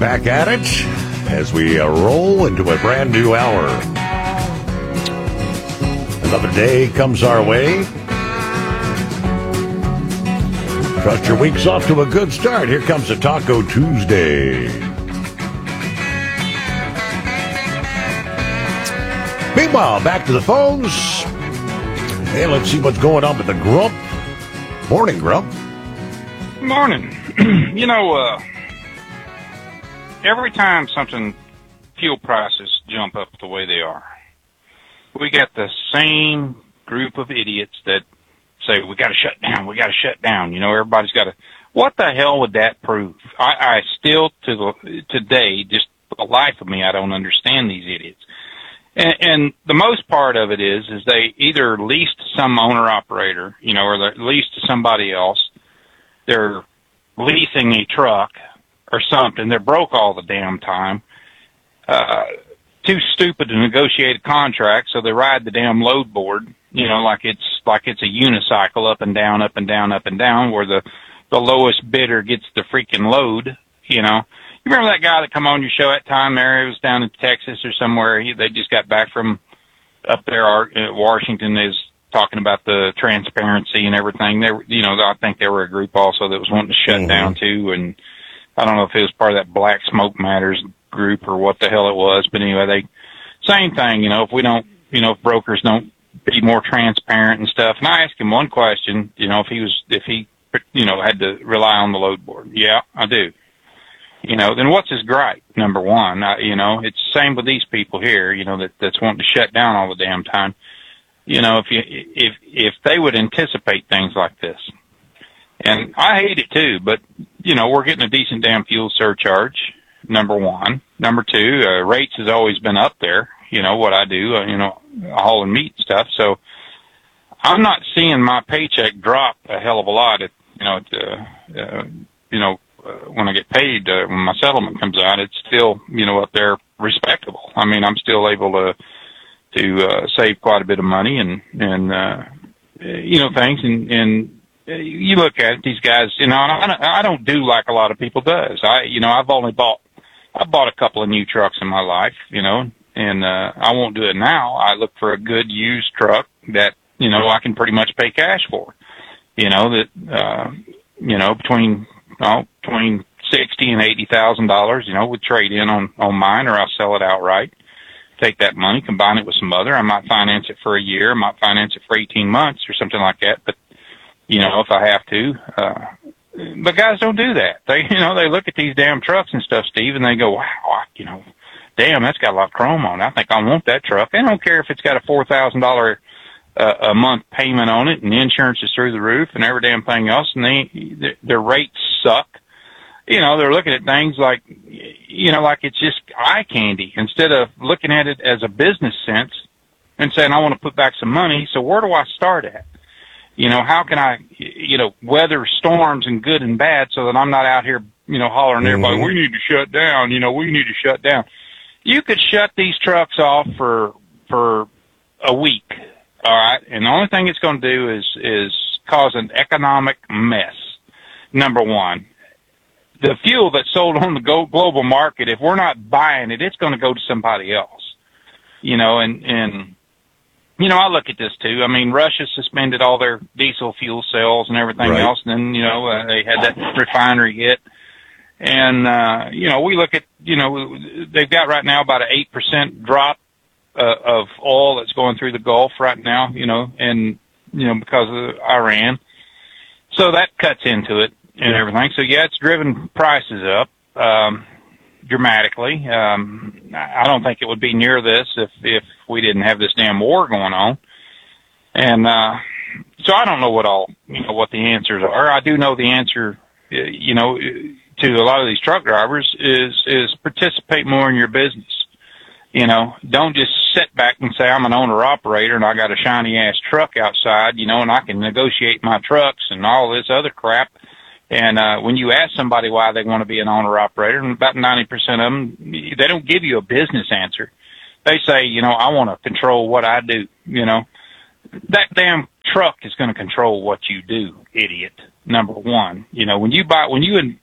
back at it as we roll into a brand new hour. Another day comes our way. Trust your week's off to a good start. Here comes a Taco Tuesday. Meanwhile, back to the phones. Hey, let's see what's going on with the Grump. Morning, Grump. Morning. Every time fuel prices jump up the way they are, we get the same group of idiots that say, we got to shut down. Everybody's got to. What the hell would that prove? I still, today, just for the life of me, I don't understand these idiots. And the most part of it is they either lease to some owner-operator, or they're leased to somebody else. They're leasing a truck or something. They're broke all the damn time. Too stupid to negotiate a contract, so they ride the damn load board, like it's a unicycle, up and down, up and down, up and down, where the lowest bidder gets the freaking load, You remember that guy that come on your show that time there? He was down in Texas or somewhere. They just got back from up there at Washington. Is talking about the transparency and everything. They were, I think they were a group also that was wanting to shut down too. And I don't know if it was part of that Black Smoke Matters group or what the hell it was. But anyway, same thing, if we don't, if brokers don't be more transparent and stuff. And I asked him one question, if he had to rely on the load board. Yeah, I do. Then what's his gripe? Number one, it's the same with these people here, that's wanting to shut down all the damn time. If they would anticipate things like this, and I hate it too, but we're getting a decent damn fuel surcharge. Number one. Number two, rates has always been up there. What I do, hauling meat and stuff. So I'm not seeing my paycheck drop a hell of a lot. When I get paid, when my settlement comes out, it's still, up there respectable. I mean, I'm still able to save quite a bit of money and things. And you look at it, these guys, I don't do like a lot of people does. I've bought a couple of new trucks in my life, and I won't do it now. I look for a good used truck that, I can pretty much pay cash for, between $60,000 and $80,000, would trade in on mine, or I'll sell it outright. Take that money, combine it with some other. I might finance it for a year. I might finance it for 18 months or something like that. But, if I have to, but guys don't do that. They look at these damn trucks and stuff, Steve, and they go, wow, damn, that's got a lot of chrome on it. I think I want that truck. They don't care if it's got a $4,000 a month payment on it, and the insurance is through the roof and every damn thing else, and their rates suck. They're looking at things like, like it's just eye candy, instead of looking at it as a business sense and saying, I want to put back some money, so where do I start at? How can I, weather storms and good and bad so that I'm not out here, hollering at everybody, we need to shut down, we need to shut down. You could shut these trucks off for a week. All right. And the only thing it's going to do is cause an economic mess. Number one, the fuel that's sold on the global market, if we're not buying it, it's going to go to somebody else, I look at this too. I mean, Russia suspended all their diesel fuel sales and everything else. And then, they had that refinery hit. And, we look at, they've got right now about an 8% drop of oil that's going through the Gulf right now, and, because of Iran. So that cuts into it and everything. So yeah, it's driven prices up, dramatically. I don't think it would be near this if we didn't have this damn war going on. And, so I don't know what the answers are. I do know the answer, to a lot of these truck drivers is participate more in your business. Don't just sit back and say, I'm an owner-operator and I got a shiny-ass truck outside, and I can negotiate my trucks and all this other crap. And when you ask somebody why they want to be an owner-operator, and about 90% of them, they don't give you a business answer. They say, I want to control what I do, That damn truck is going to control what you do, idiot. Number one, when you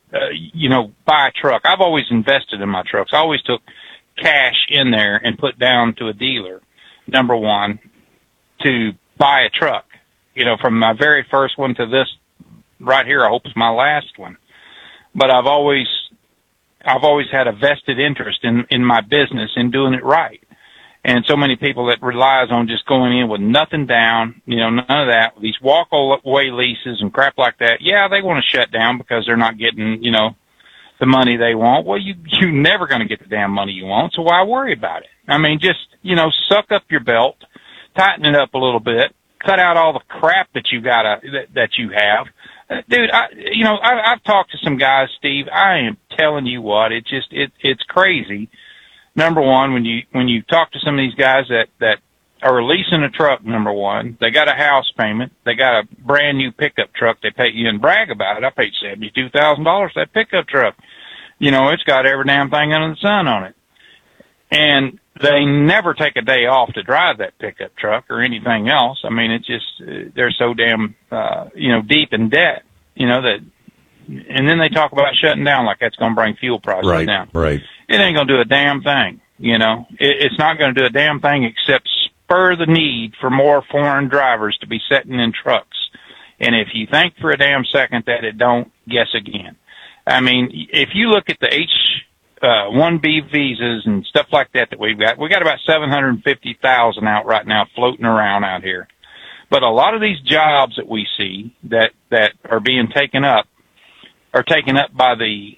buy a truck. I've always invested in my trucks. I always took cash in there and put down to a dealer, number one, to buy a truck. From my very first one to this right here, I hope it's my last one. But I've always had a vested interest in my business, in doing it right. And so many people that relies on just going in with nothing down, none of that, these walk-away leases and crap like that. Yeah, they want to shut down because they're not getting, the money they want. Well, you're never going to get the damn money you want, so why worry about it? I mean, just, suck up your belt, tighten it up a little bit, cut out all the crap that you have. Dude, I've talked to some guys, Steve. I am telling you what, it's crazy. Number one, when you talk to some of these guys that are leasing a truck, number one, they got a house payment, they got a brand new pickup truck. They pay you and brag about it. I paid $72,000 for that pickup truck. It's got every damn thing under the sun on it, and they never take a day off to drive that pickup truck or anything else. I mean, it's just they're so damn deep in debt, that. And then they talk about shutting down like that's going to bring fuel prices down. Right. It ain't going to do a damn thing. It's not going to do a damn thing except spur the need for more foreign drivers to be sitting in trucks. And if you think for a damn second that it don't, guess again. I mean, if you look at the H-1B visas and stuff like that we got about 750,000 out right now floating around out here. But a lot of these jobs that we see that are being taken up are taken up by the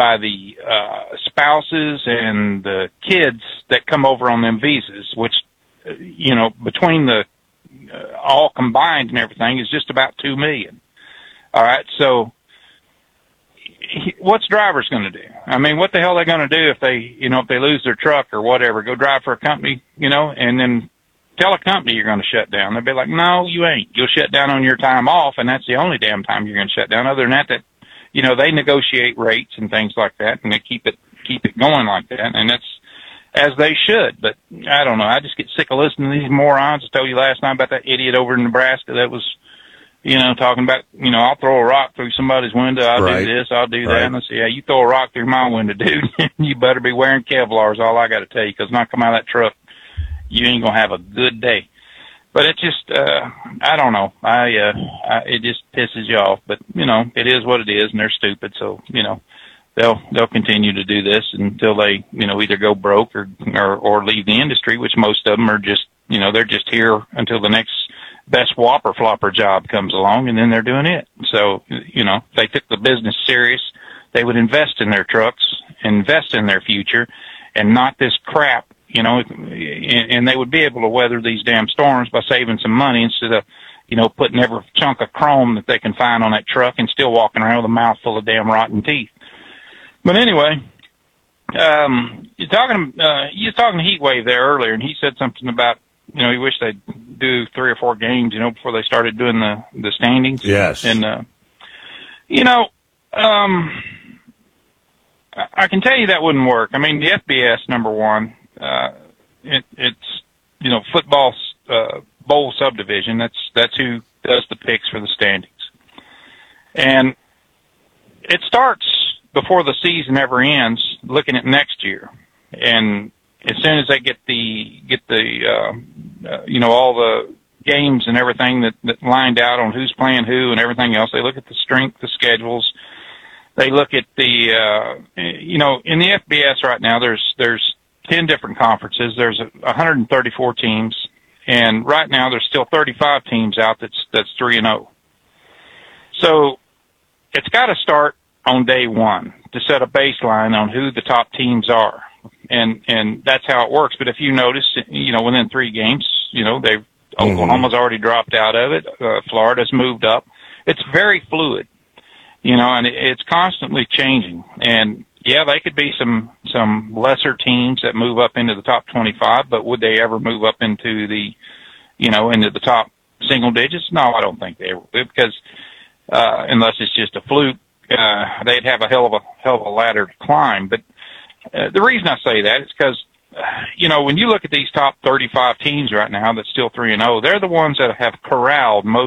spouses and the kids that come over on them visas, which, between the all combined and everything is just about 2 million. All right. So what's drivers going to do? I mean, what the hell are they going to do if they lose their truck or whatever, go drive for a company, and then tell a company you're going to shut down. They'll be like, no, you ain't. You'll shut down on your time off. And that's the only damn time you're going to shut down. Other than that, they negotiate rates and things like that, and they keep it going like that, and that's as they should. But I don't know. I just get sick of listening to these morons. I told you last night about that idiot over in Nebraska that was, talking about, I'll throw a rock through somebody's window. I'll do this. I'll do that. And I say, yeah, you throw a rock through my window, dude. You better be wearing Kevlar is all I got to tell you, because when I come out of that truck, you ain't gonna have a good day. But it just, I don't know. It just pisses you off. But, it is what it is, and they're stupid. So, they'll continue to do this until they, either go broke or leave the industry, which most of them are just, they're just here until the next best whopper flopper job comes along, and then they're doing it. So, if they took the business serious, they would invest in their trucks, invest in their future, and not this crap. And they would be able to weather these damn storms by saving some money instead of, putting every chunk of chrome that they can find on that truck and still walking around with a mouth full of damn rotten teeth. But anyway, you're talking to Heatwave there earlier, and he said something about, he wished they'd do 3 or 4 games, before they started doing the standings. Yes. And, I can tell you that wouldn't work. I mean, the FBS, number one, it's football bowl subdivision. That's who does the picks for the standings, and it starts before the season ever ends. Looking at next year, and as soon as they get all the games and everything that lined out on who's playing who and everything else, they look at the strength, the schedules. They look at the in the FBS right now. There's 10 different conferences. There's 134 teams, and right now there's still 35 teams out that's 3-0. So it's got to start on day one to set a baseline on who the top teams are, and that's how it works. But if you notice, within 3 games, Oklahoma's already dropped out of it. Florida's moved up. It's very fluid, and it's constantly changing. And yeah, they could be some lesser teams that move up into the top 25, but would they ever move up into the, into the top single digits? No, I don't think they ever would, because unless it's just a fluke, they'd have a hell of a ladder to climb. But the reason I say that is because, when you look at these top 35 teams right now that's still 3-0, they're the ones that have corralled most